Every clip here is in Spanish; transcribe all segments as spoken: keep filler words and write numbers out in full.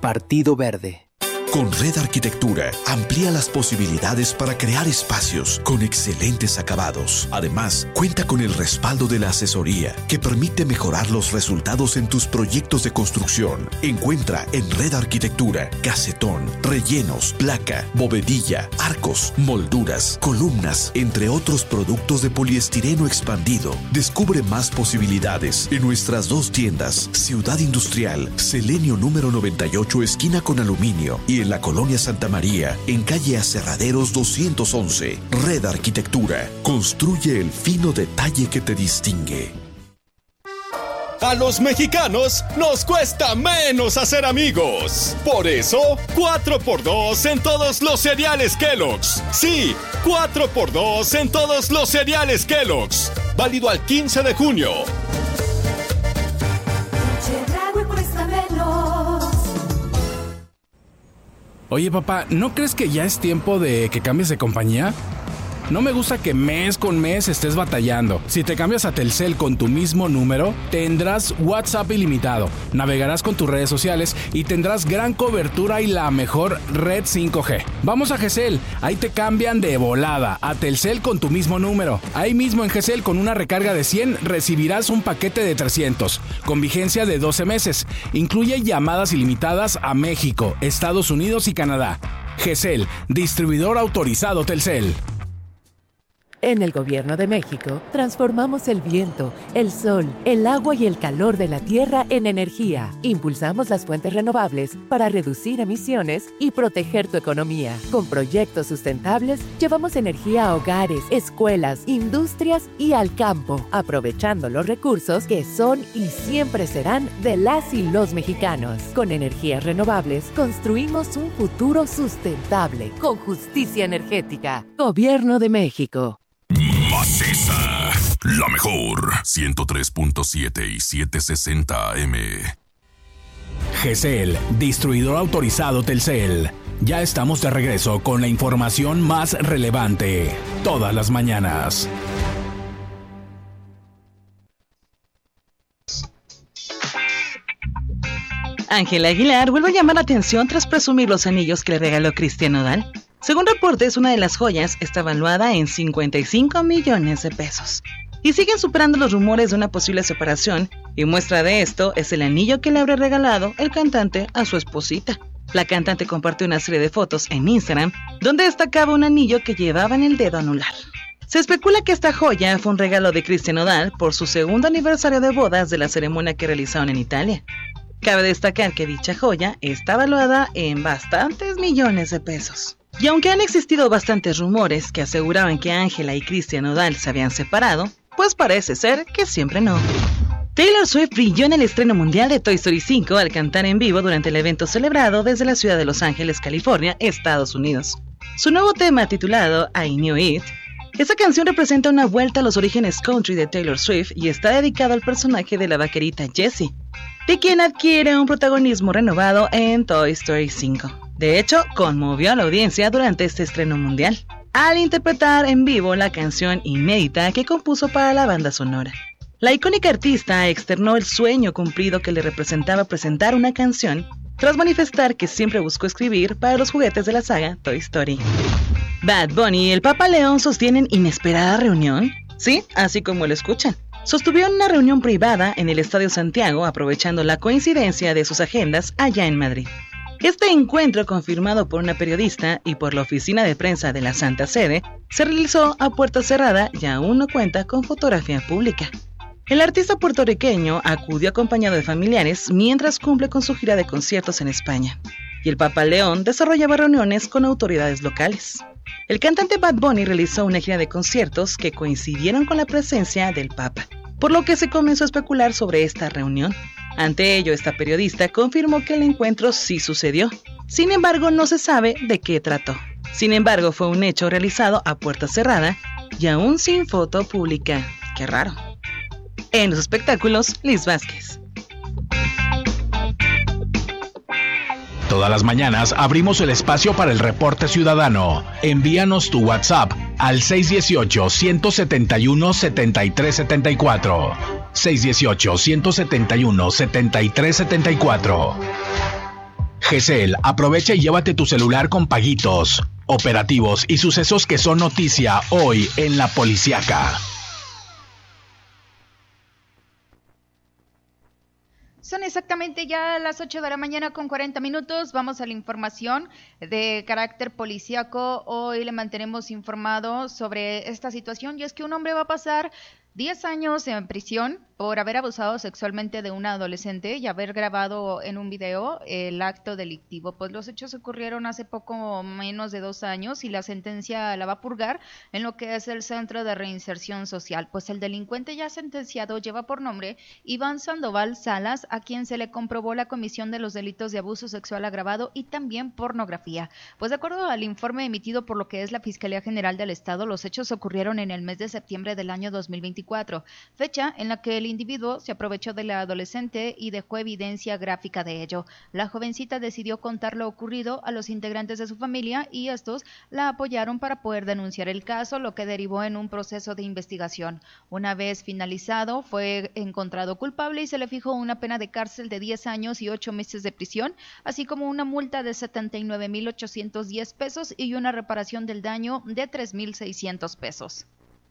Partido Verde. Con Red Arquitectura, amplía las posibilidades para crear espacios con excelentes acabados. Además, cuenta con el respaldo de la asesoría que permite mejorar los resultados en tus proyectos de construcción. Encuentra en Red Arquitectura casetón, rellenos, placa, bovedilla, arcos, molduras, columnas, entre otros productos de poliestireno expandido. Descubre más posibilidades en nuestras dos tiendas, Ciudad Industrial, Selenio número noventa y ocho, esquina con Aluminio, y en la Colonia Santa María, en calle Aserraderos doscientos once. Red Arquitectura. Construye el fino detalle que te distingue. A los mexicanos nos cuesta menos hacer amigos. Por eso, cuatro por dos en todos los cereales Kellogg's. Sí, cuatro por dos en todos los cereales Kellogg's. Válido al quince de junio. Oye, papá, ¿no crees que ya es tiempo de que cambies de compañía? No me gusta que mes con mes estés batallando. Si te cambias a Telcel con tu mismo número, tendrás WhatsApp ilimitado, navegarás con tus redes sociales y tendrás gran cobertura y la mejor red cinco G. Vamos a Gesell, ahí te cambian de volada a Telcel con tu mismo número. Ahí mismo en Gesell, con una recarga de cien, recibirás un paquete de trescientos, con vigencia de doce meses. Incluye llamadas ilimitadas a México, Estados Unidos y Canadá. Gesell, distribuidor autorizado Telcel. En el Gobierno de México, transformamos el viento, el sol, el agua y el calor de la tierra en energía. Impulsamos las fuentes renovables para reducir emisiones y proteger tu economía. Con proyectos sustentables, llevamos energía a hogares, escuelas, industrias y al campo, aprovechando los recursos que son y siempre serán de las y los mexicanos. Con energías renovables, construimos un futuro sustentable, con justicia energética. Gobierno de México. Macesa, la mejor, ciento tres punto siete y setecientos sesenta A M. Gesell, distribuidor autorizado Telcel. Ya estamos de regreso con la información más relevante, todas las mañanas. Ángela Aguilar vuelve a llamar la atención tras presumir los anillos que le regaló Cristian Nodal. Según reportes, una de las joyas está valuada en cincuenta y cinco millones de pesos. Y siguen superando los rumores de una posible separación, y muestra de esto es el anillo que le habrá regalado el cantante a su esposita. La cantante compartió una serie de fotos en Instagram donde destacaba un anillo que llevaba en el dedo anular. Se especula que esta joya fue un regalo de Cristian Nodal por su segundo aniversario de bodas de la ceremonia que realizaron en Italia. Cabe destacar que dicha joya está valuada en bastantes millones de pesos. Y aunque han existido bastantes rumores que aseguraban que Ángela y Cristian Nodal se habían separado, pues parece ser que siempre no. Taylor Swift brilló en el estreno mundial de Toy Story cinco al cantar en vivo durante el evento celebrado desde la ciudad de Los Ángeles, California, Estados Unidos. Su nuevo tema, titulado I Knew It, esta canción representa una vuelta a los orígenes country de Taylor Swift y está dedicado al personaje de la vaquerita Jessie, de quien adquiere un protagonismo renovado en Toy Story cinco. De hecho, conmovió a la audiencia durante este estreno mundial, al interpretar en vivo la canción inédita que compuso para la banda sonora. La icónica artista externó el sueño cumplido que le representaba presentar una canción, tras manifestar que siempre buscó escribir para los juguetes de la saga Toy Story. Bad Bunny y el Papa León sostienen inesperada reunión, sí, así como lo escuchan. Sostuvieron una reunión privada en el Estadio Santiago, aprovechando la coincidencia de sus agendas allá en Madrid. Este encuentro, confirmado por una periodista y por la oficina de prensa de la Santa Sede, se realizó a puerta cerrada y aún no cuenta con fotografía pública. El artista puertorriqueño acudió acompañado de familiares mientras cumple con su gira de conciertos en España, y el Papa León desarrollaba reuniones con autoridades locales. El cantante Bad Bunny realizó una gira de conciertos que coincidieron con la presencia del Papa, por lo que se comenzó a especular sobre esta reunión. Ante ello, esta periodista confirmó que el encuentro sí sucedió. Sin embargo, no se sabe de qué trató. Sin embargo, fue un hecho realizado a puerta cerrada y aún sin foto pública. ¡Qué raro! En los espectáculos, Liz Vázquez. Todas las mañanas abrimos el espacio para el reporte ciudadano. Envíanos tu WhatsApp al seis uno ocho, uno siete uno, siete tres siete cuatro. seis uno ocho, uno siete uno, siete tres siete cuatro. G C L, aprovecha y llévate tu celular con paguitos, operativos y sucesos que son noticia hoy en La Policiaca. Son exactamente ya las ocho de la mañana con cuarenta minutos. Vamos a la información de carácter policíaco. Hoy le mantenemos informado sobre esta situación, y es que un hombre va a pasar diez años en prisión por haber abusado sexualmente de una adolescente y haber grabado en un video el acto delictivo. Pues los hechos ocurrieron hace poco menos de dos años y la sentencia la va a purgar en lo que es el Centro de Reinserción Social. Pues el delincuente ya sentenciado lleva por nombre Iván Sandoval Salas, a quien se le comprobó la comisión de los delitos de abuso sexual agravado y también pornografía. Pues de acuerdo al informe emitido por lo que es la Fiscalía General del Estado, los hechos ocurrieron en el mes de septiembre del año dos mil veinticuatro, fecha en la que el individuo se aprovechó de la adolescente y dejó evidencia gráfica de ello. La jovencita decidió contar lo ocurrido a los integrantes de su familia y estos la apoyaron para poder denunciar el caso, lo que derivó en un proceso de investigación. Una vez finalizado, fue encontrado culpable y se le fijó una pena de cárcel de diez años y ocho meses de prisión, así como una multa de setenta y nueve mil ochocientos diez pesos y una reparación del daño de tres mil seiscientos pesos.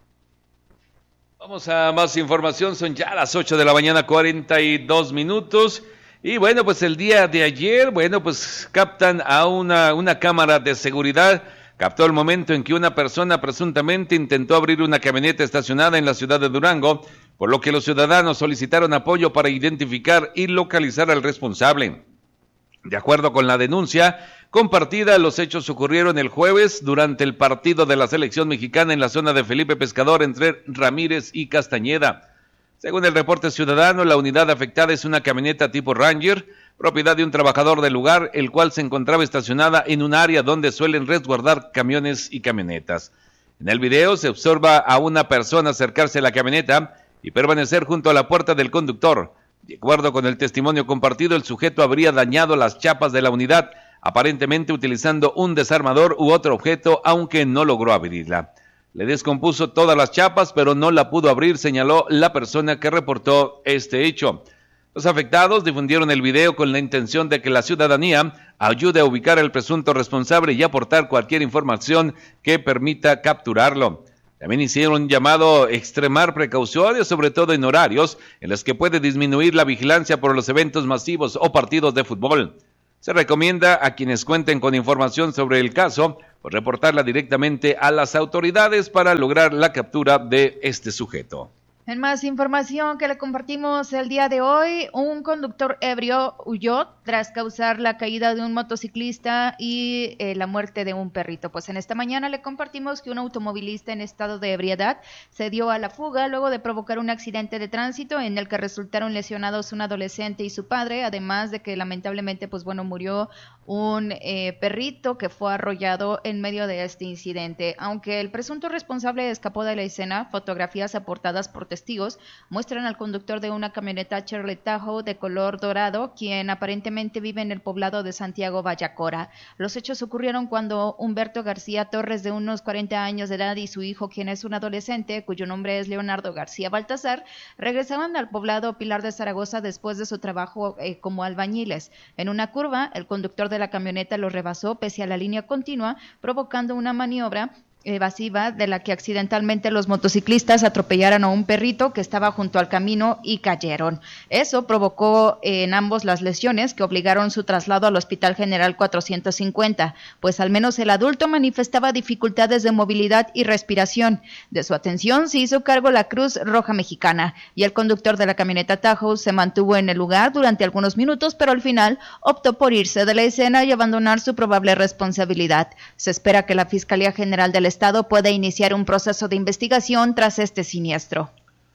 Vamos a más información, son ya las ocho de la mañana, cuarenta y dos minutos. Y bueno, pues el día de ayer, bueno, pues captan a una, una cámara de seguridad, captó el momento en que una persona presuntamente intentó abrir una camioneta estacionada en la ciudad de Durango, por lo que los ciudadanos solicitaron apoyo para identificar y localizar al responsable. De acuerdo con la denuncia compartida, los hechos ocurrieron el jueves durante el partido de la selección mexicana en la zona de Felipe Pescador entre Ramírez y Castañeda. Según el reporte ciudadano, la unidad afectada es una camioneta tipo Ranger, propiedad de un trabajador del lugar, el cual se encontraba estacionada en un área donde suelen resguardar camiones y camionetas. En el video se observa a una persona acercarse a la camioneta y permanecer junto a la puerta del conductor. De acuerdo con el testimonio compartido, el sujeto habría dañado las chapas de la unidad, aparentemente utilizando un desarmador u otro objeto, aunque no logró abrirla. Le descompuso todas las chapas, pero no la pudo abrir, señaló la persona que reportó este hecho. Los afectados difundieron el video con la intención de que la ciudadanía ayude a ubicar al presunto responsable y aportar cualquier información que permita capturarlo. También hicieron un llamado a extremar precauciones, sobre todo en horarios en los que puede disminuir la vigilancia por los eventos masivos o partidos de fútbol. Se recomienda a quienes cuenten con información sobre el caso, pues reportarla directamente a las autoridades para lograr la captura de este sujeto. En más información que le compartimos el día de hoy, un conductor ebrio huyó tras causar la caída de un motociclista y eh, la muerte de un perrito. Pues en esta mañana le compartimos que un automovilista en estado de ebriedad se dio a la fuga luego de provocar un accidente de tránsito en el que resultaron lesionados un adolescente y su padre, además de que lamentablemente pues bueno murió un eh, perrito que fue arrollado en medio de este incidente. Aunque el presunto responsable escapó de la escena, fotografías aportadas por testigos muestran al conductor de una camioneta Chevrolet Tahoe de color dorado, quien aparentemente vive en el poblado de Santiago Vallacora. Los hechos ocurrieron cuando Humberto García Torres, de unos cuarenta años de edad, y su hijo, quien es un adolescente, cuyo nombre es Leonardo García Baltazar, regresaban al poblado Pilar de Zaragoza después de su trabajo eh, como albañiles. En una curva, el conductor de la camioneta los rebasó pese a la línea continua, provocando una maniobra evasiva de la que accidentalmente los motociclistas atropellaron a un perrito que estaba junto al camino y cayeron. Eso provocó en ambos las lesiones que obligaron su traslado al Hospital General cuatrocientos cincuenta, pues al menos el adulto manifestaba dificultades de movilidad y respiración. De su atención se hizo cargo la Cruz Roja Mexicana y el conductor de la camioneta Tahoe se mantuvo en el lugar durante algunos minutos, pero al final optó por irse de la escena y abandonar su probable responsabilidad. Se espera que la Fiscalía General del Estado puede iniciar un proceso de investigación tras este siniestro.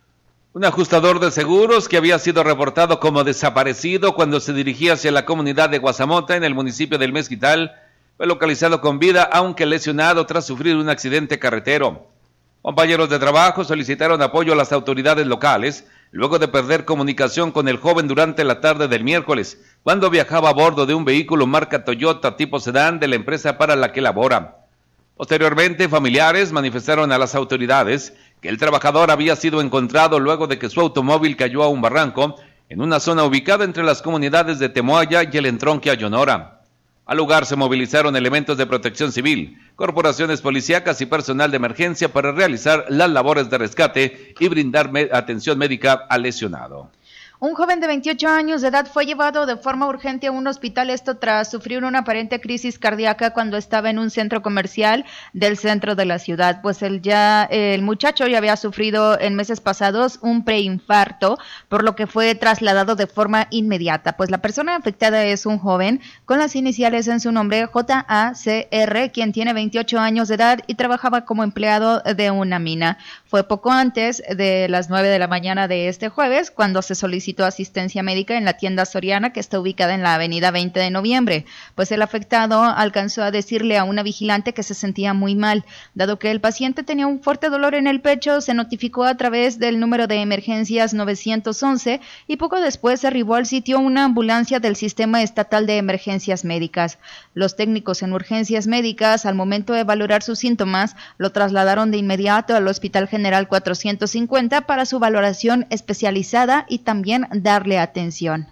Un ajustador de seguros que había sido reportado como desaparecido cuando se dirigía hacia la comunidad de Guazamota en el municipio del Mezquital fue localizado con vida, aunque lesionado tras sufrir un accidente carretero. Compañeros de trabajo solicitaron apoyo a las autoridades locales luego de perder comunicación con el joven durante la tarde del miércoles, cuando viajaba a bordo de un vehículo marca Toyota tipo sedán de la empresa para la que labora. Posteriormente, familiares manifestaron a las autoridades que el trabajador había sido encontrado luego de que su automóvil cayó a un barranco en una zona ubicada entre las comunidades de Temoaya y el entronque a Yonora. Al lugar se movilizaron elementos de protección civil, corporaciones policíacas y personal de emergencia para realizar las labores de rescate y brindar me- atención médica al lesionado. Un joven de veintiocho años de edad fue llevado de forma urgente a un hospital, esto tras sufrir una aparente crisis cardíaca cuando estaba en un centro comercial del centro de la ciudad. Pues el, ya, el muchacho ya había sufrido en meses pasados un preinfarto, por lo que fue trasladado de forma inmediata. Pues la persona afectada es un joven con las iniciales en su nombre J A C R, quien tiene veintiocho años de edad y trabajaba como empleado de una mina. Fue poco antes de las nueve de la mañana de este jueves cuando se solicitó asistencia médica en la tienda Soriana, que está ubicada en la avenida veinte de noviembre, pues el afectado alcanzó a decirle a una vigilante que se sentía muy mal. Dado que el paciente tenía un fuerte dolor en el pecho, se notificó a través del número de emergencias novecientos once y poco después arribó al sitio una ambulancia del Sistema Estatal de Emergencias Médicas. Los técnicos en urgencias médicas, al momento de valorar sus síntomas, lo trasladaron de inmediato al Hospital General cuatrocientos cincuenta para su valoración especializada y también darle atención.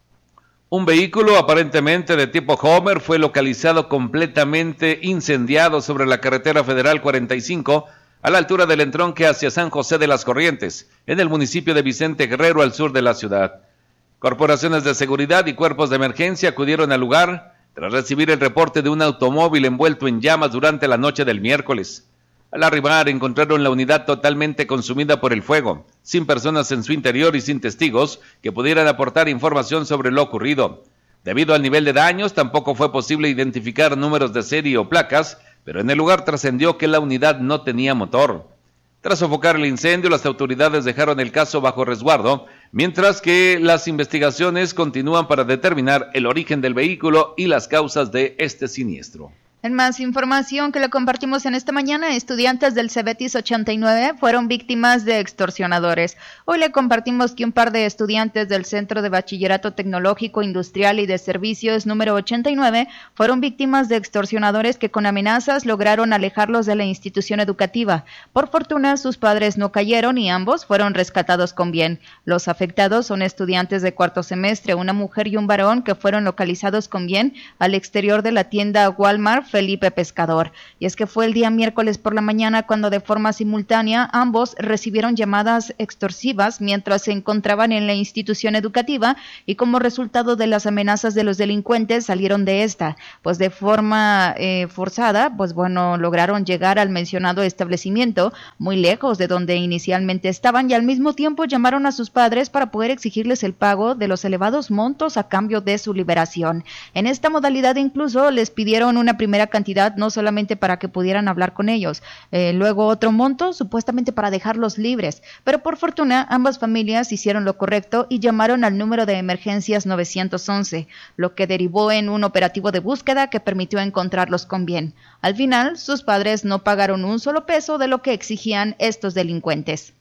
Un vehículo aparentemente de tipo Homer fue localizado completamente incendiado sobre la carretera federal cuarenta y cinco a la altura del entronque hacia San José de las Corrientes, en el municipio de Vicente Guerrero, al sur de la ciudad. Corporaciones de seguridad y cuerpos de emergencia acudieron al lugar tras recibir el reporte de un automóvil envuelto en llamas durante la noche del miércoles. Al arribar encontraron la unidad totalmente consumida por el fuego, sin personas en su interior y sin testigos que pudieran aportar información sobre lo ocurrido. Debido al nivel de daños, tampoco fue posible identificar números de serie o placas, pero en el lugar trascendió que la unidad no tenía motor. Tras sofocar el incendio, las autoridades dejaron el caso bajo resguardo, mientras que las investigaciones continúan para determinar el origen del vehículo y las causas de este siniestro. En más información que le compartimos en esta mañana, estudiantes del Cebetis ochenta y nueve fueron víctimas de extorsionadores. Hoy le compartimos que un par de estudiantes del Centro de Bachillerato Tecnológico, Industrial y de Servicios número ochenta y nueve fueron víctimas de extorsionadores que con amenazas lograron alejarlos de la institución educativa. Por fortuna, sus padres no cayeron y ambos fueron rescatados con bien. Los afectados son estudiantes de cuarto semestre, una mujer y un varón que fueron localizados con bien al exterior de la tienda Walmart Felipe Pescador. Y es que fue el día miércoles por la mañana cuando de forma simultánea ambos recibieron llamadas extorsivas mientras se encontraban en la institución educativa y como resultado de las amenazas de los delincuentes salieron de esta. Pues de forma eh, forzada, pues bueno, lograron llegar al mencionado establecimiento muy lejos de donde inicialmente estaban y al mismo tiempo llamaron a sus padres para poder exigirles el pago de los elevados montos a cambio de su liberación. En esta modalidad incluso les pidieron una primera cantidad no solamente para que pudieran hablar con ellos, eh, luego otro monto supuestamente para dejarlos libres, pero por fortuna ambas familias hicieron lo correcto y llamaron al número de emergencias novecientos once, lo que derivó en un operativo de búsqueda que permitió encontrarlos con bien. Al final, sus padres no pagaron un solo peso de lo que exigían estos delincuentes.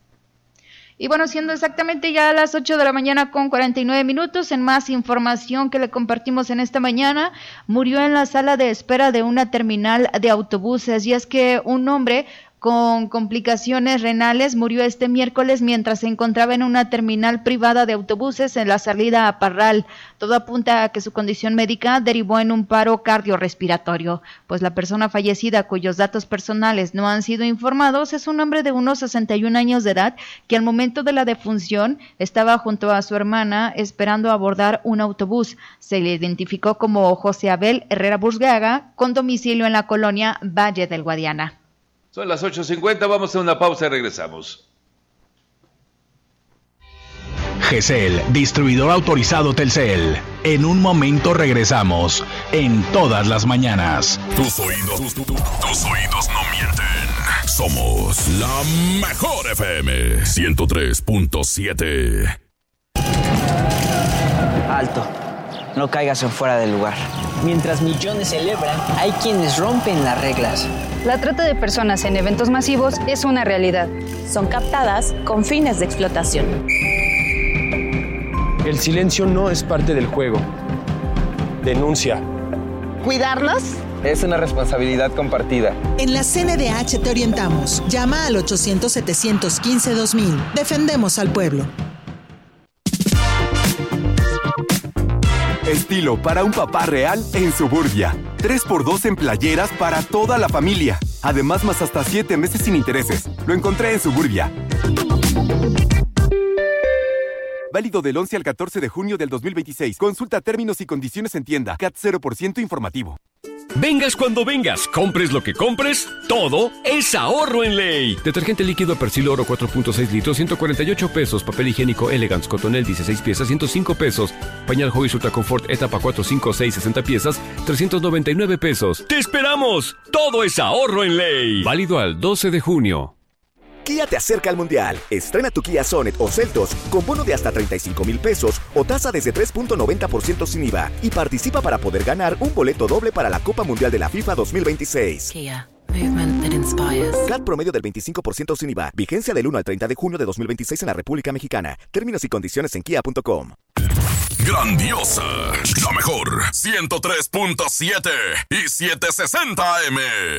Y bueno, siendo exactamente ya a las ocho de la mañana con cuarenta y nueve minutos, en más información que le compartimos en esta mañana, murió en la sala de espera de una terminal de autobuses, y es que un hombre con complicaciones renales murió este miércoles mientras se encontraba en una terminal privada de autobuses en la salida a Parral. Todo apunta a que su condición médica derivó en un paro cardiorrespiratorio, pues la persona fallecida, cuyos datos personales no han sido informados, es un hombre de unos sesenta y un años de edad que al momento de la defunción estaba junto a su hermana esperando abordar un autobús. Se le identificó como José Abel Herrera Burgaga, con domicilio en la colonia Valle del Guadiana. Son las ocho cincuenta, vamos a una pausa y regresamos. G E L, distribuidor autorizado Telcel. En un momento regresamos, en todas las mañanas. Tus oídos, tus, tus, tus oídos no mienten. Somos la mejor F M ciento tres punto siete. Alto, no caigas en fuera del lugar. Mientras millones celebran, hay quienes rompen las reglas. La trata de personas en eventos masivos es una realidad. Son captadas con fines de explotación. El silencio no es parte del juego. Denuncia. ¿Cuidarlos? Es una responsabilidad compartida. En la C N D H te orientamos. Llama al ochocientos, setecientos quince, dos mil. Defendemos al pueblo. Estilo para un papá real en Suburbia. tres por dos en playeras para toda la familia. Además, más hasta siete meses sin intereses. Lo encontré en Suburbia. Válido del once al catorce de junio del dos mil veintiséis. Consulta términos y condiciones en tienda. C A T cero por ciento informativo. Vengas cuando vengas, compres lo que compres, todo es ahorro en Ley. Detergente líquido Persil Oro cuatro punto seis litros, ciento cuarenta y ocho pesos. Papel higiénico Elegance Cotonel dieciséis piezas, ciento cinco pesos. Pañal Hobbies Ultra Confort Etapa cuatro, cinco, seis, sesenta piezas, trescientos noventa y nueve pesos. ¡Te esperamos! Todo es ahorro en Ley. Válido al doce de junio. Kia te acerca al Mundial. Estrena tu Kia Sonet o Seltos con bono de hasta treinta y cinco mil pesos o tasa desde tres punto noventa por ciento sin I V A y participa para poder ganar un boleto doble para la Copa Mundial de la FIFA dos mil veintiséis. Kia. Movement that inspires. C A T promedio del veinticinco por ciento sin I V A. Vigencia del uno al treinta de junio de dos mil veintiséis en la República Mexicana. Términos y condiciones en kia punto com. Grandiosa, la mejor, ciento tres punto siete y setecientos sesenta A M.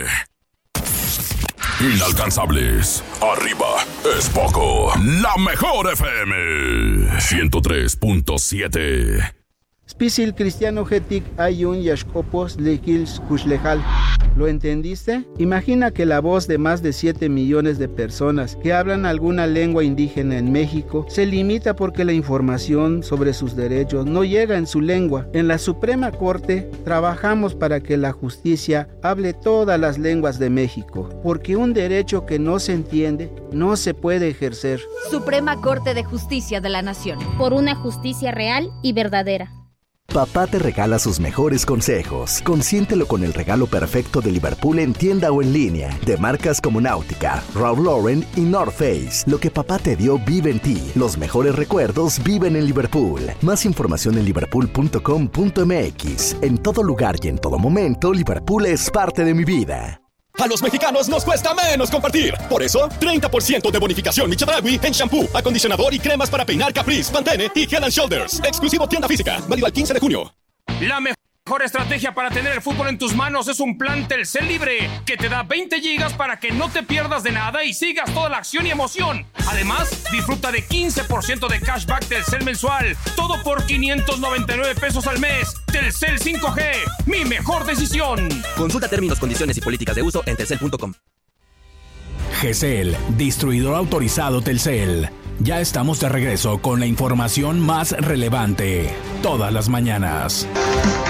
Inalcanzables, arriba es poco. La mejor F M, ciento tres punto siete. Spisil cristiano hetik ayun yashkopos lekils kushlejal. ¿Lo entendiste? Imagina que la voz de más de siete millones de personas que hablan alguna lengua indígena en México se limita porque la información sobre sus derechos no llega en su lengua. En la Suprema Corte trabajamos para que la justicia hable todas las lenguas de México, porque un derecho que no se entiende no se puede ejercer. Suprema Corte de Justicia de la Nación. Por una justicia real y verdadera. Papá te regala sus mejores consejos. Consiéntelo con el regalo perfecto de Liverpool en tienda o en línea. De marcas como Náutica, Ralph Lauren y North Face. Lo que papá te dio vive en ti. Los mejores recuerdos viven en Liverpool. Más información en liverpool punto com punto m x. En todo lugar y en todo momento, Liverpool es parte de mi vida. A los mexicanos nos cuesta menos compartir. Por eso, treinta por ciento de bonificación Michedragui en shampoo, acondicionador y cremas para peinar Caprice, Pantene y Head and Shoulders. Exclusivo tienda física. Válido al quince de junio. La mejor estrategia para tener el fútbol en tus manos es un plan Telcel Libre que te da veinte gigas para que no te pierdas de nada y sigas toda la acción y emoción. Además, disfruta de quince por ciento de cashback Telcel mensual. Todo por quinientos noventa y nueve pesos al mes. Telcel cinco G, mi mejor decisión. Consulta términos, condiciones y políticas de uso en telcel punto com. G C L, distribuidor autorizado Telcel. Ya estamos de regreso con la información más relevante. Todas las mañanas.